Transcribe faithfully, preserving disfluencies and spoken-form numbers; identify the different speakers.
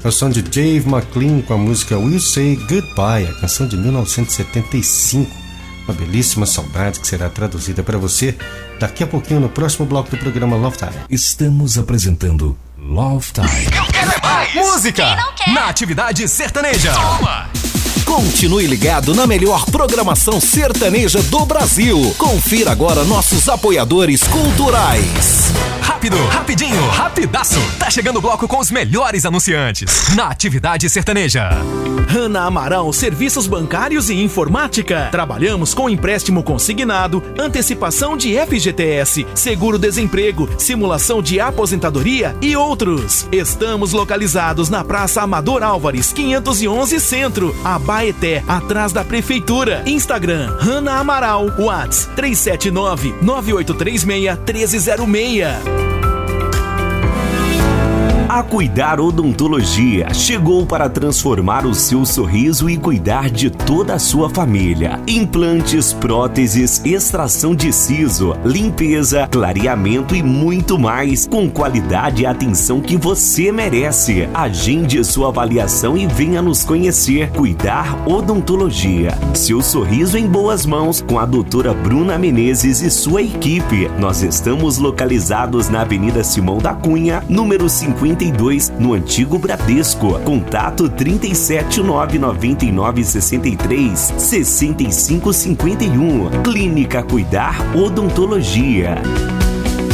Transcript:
Speaker 1: canção de Dave McLean com a música We'll Say Goodbye, a canção de mil novecentos e setenta e cinco. Uma belíssima saudade que será traduzida para você daqui a pouquinho no próximo bloco do programa Love Time.
Speaker 2: Estamos apresentando Love Time.
Speaker 3: Eu quero é mais! Música na atividade sertaneja. Toma!
Speaker 2: Continue ligado na melhor programação sertaneja do Brasil. Confira agora nossos apoiadores culturais.
Speaker 3: Rápido, rapidinho, rapidaço. Tá chegando o bloco com os melhores anunciantes na atividade sertaneja.
Speaker 4: Hanna Amaral Serviços Bancários e Informática. Trabalhamos com empréstimo consignado, antecipação de F G T S, seguro-desemprego, simulação de aposentadoria e outros. Estamos localizados na Praça Amador Álvares, quinhentos e onze Centro, Abaeté, atrás da Prefeitura. Instagram, Hanna Amaral, Whats três sete nove, nove oito três seis, um três zero seis.
Speaker 5: A Cuidar Odontologia chegou para transformar o seu sorriso e cuidar de toda a sua família. Implantes, próteses, extração de siso, limpeza, clareamento e muito mais, com qualidade e atenção que você merece. Agende sua avaliação e venha nos conhecer. Cuidar Odontologia. Seu sorriso em boas mãos com a doutora Bruna Menezes e sua equipe. Nós estamos localizados na Avenida Simão da Cunha, número cinquenta e dois, no antigo Bradesco. Contato trinta e sete, nove nove nove, sessenta e três, sessenta e cinco, cinquenta e um. Clínica Cuidar Odontologia.